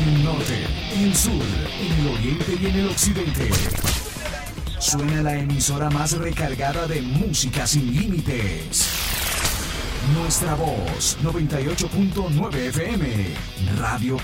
En el norte, en el sur, en el oriente y en el occidente. Suena la emisora más recargada de música sin límites. Nuestra voz, 98.9 FM. Radio